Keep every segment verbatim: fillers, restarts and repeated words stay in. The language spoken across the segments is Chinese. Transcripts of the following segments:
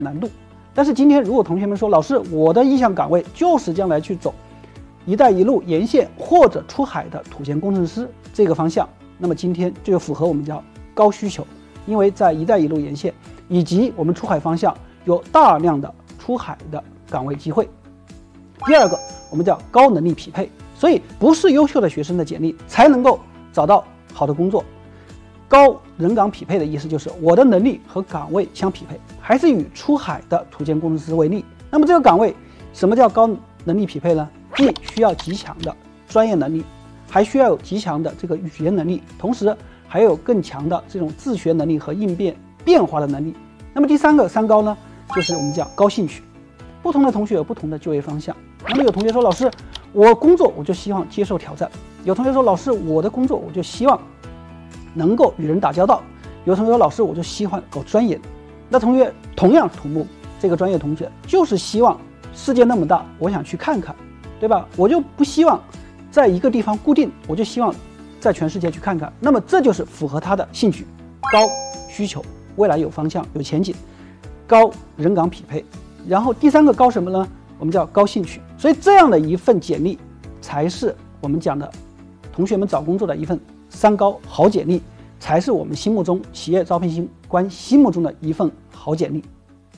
难度。但是今天如果同学们说，老师，我的意向岗位就是将来去走“一带一路”沿线或者出海的土建工程师这个方向，那么今天就符合我们叫高需求，因为在“一带一路”沿线以及我们出海方向有大量的出海的岗位机会。第二个，我们叫高能力匹配，所以不是优秀的学生的简历才能够找到好的工作。高人岗匹配的意思就是我的能力和岗位相匹配，还是以出海的土建工程师为例。那么这个岗位什么叫高能力匹配呢？既需要极强的专业能力，还需要有极强的这个语言能力，同时还有更强的这种自学能力和应变变化的能力。那么第三个三高呢，就是我们讲高兴趣。不同的同学有不同的就业方向。那么有同学说，老师，我工作我就希望接受挑战；有同学说，老师，我的工作我就希望能够与人打交道；有同学说，老师，我就喜欢搞专业的。那同学同样土木这个专业同学就是希望世界那么大，我想去看看，对吧？我就不希望在一个地方固定，我就希望在全世界去看看。那么这就是符合他的兴趣，高需求，未来有方向有前景，高人岗匹配。然后第三个高什么呢？我们叫高兴趣。所以这样的一份简历才是我们讲的同学们找工作的一份三高好简历，才是我们心目中企业招聘官心目中的一份好简历。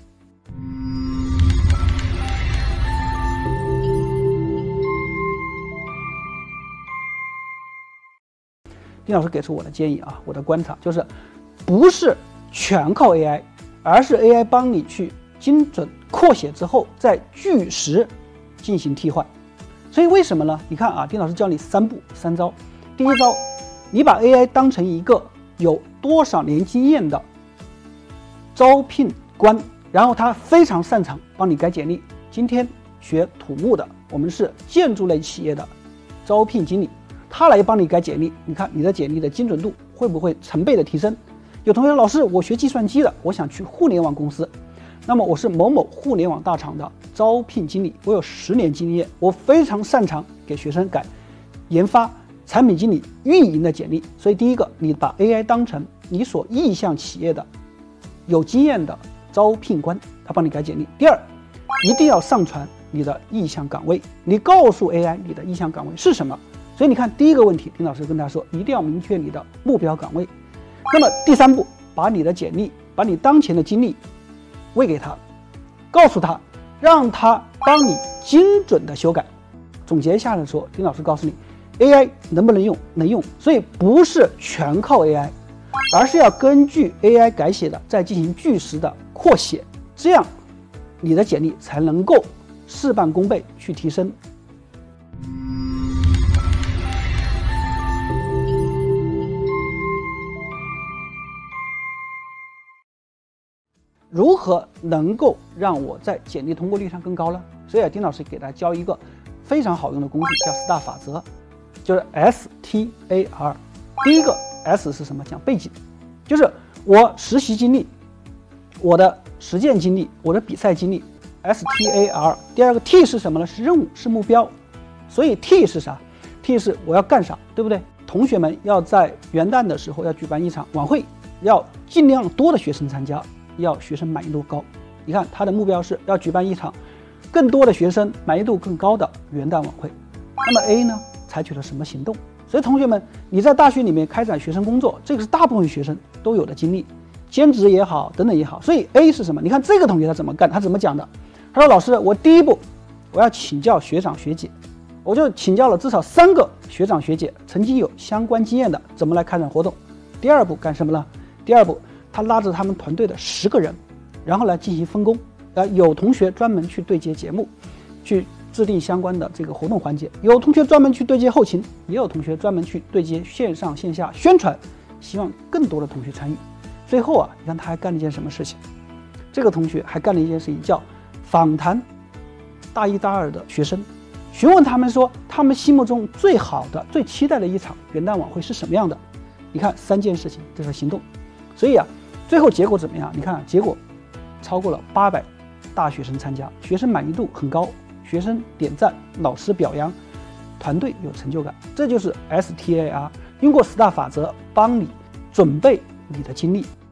丁老师给出我的建议啊，我的观察就是，不是全靠 A I， 而是 A I 帮你去精准扩写之后，再据实进行替换。所以为什么呢？你看啊，丁老师教你三步三招。第一招，你把 A I 当成一个有多少年经验的招聘官，然后他非常擅长帮你改简历。今天学土木的，我们是建筑类企业的招聘经理，他来帮你改简历，你看你的简历的精准度会不会成倍的提升？有同学说，老师，我学计算机的，我想去互联网公司。那么我是某某互联网大厂的招聘经理，我有十年经验，我非常擅长给学生改研发、产品经理、运营的简历。所以第一个，你把 A I 当成你所意向企业的有经验的招聘官，他帮你改简历。第二，一定要上传你的意向岗位，你告诉 A I 你的意向岗位是什么。所以你看，第一个问题，丁老师跟他说，一定要明确你的目标岗位。那么第三步，把你的简历，把你当前的经历喂给他，告诉他，让他帮你精准的修改。总结一下来说，丁老师告诉你 A I 能不能用？能用。所以不是全靠 A I， 而是要根据 A I 改写的再进行据实的扩写，这样你的简历才能够事半功倍去提升。如何能够让我在简历通过率上更高呢？所以啊，丁老师给大家教一个非常好用的工具，叫 S T A R 法则，就是 S T A R。第一个 S 是什么？讲背景，就是我实习经历、我的实践经历、我的比赛经历 ，S T A R。第二个 T 是什么呢？是任务，是目标。所以 T 是啥 ？T 是我要干啥，对不对？同学们要在元旦的时候要举办一场晚会，要尽量多的学生参加。要学生满意度高，你看他的目标是要举办一场更多的学生满意度更高的元旦晚会。那么 A 呢，采取了什么行动？所以同学们，你在大学里面开展学生工作，这个是大部分学生都有的经历，兼职也好，等等也好。所以 A 是什么？你看这个同学他怎么干？他怎么讲的？他说：“老师，我第一步我要请教学长学姐，我就请教了至少三个学长学姐，曾经有相关经验的，怎么来开展活动。第二步干什么呢？第二步。”他拉着他们团队的十个人，然后来进行分工。呃，有同学专门去对接节目，去制定相关的这个活动环节；有同学专门去对接后勤，也有同学专门去对接线上线下宣传，希望更多的同学参与。最后啊，你看他还干了一件什么事情？这个同学还干了一件事情，叫访谈大一、大二的学生，询问他们说他们心目中最好的、最期待的一场元旦晚会是什么样的。你看三件事情，这是行动。所以啊。最后结果怎么样？你看、啊、结果超过了八百大学生参加，学生满意度很高，学生点赞，老师表扬，团队有成就感。这就是 S T A R， 用过 S T A R 法则帮你准备你的经历，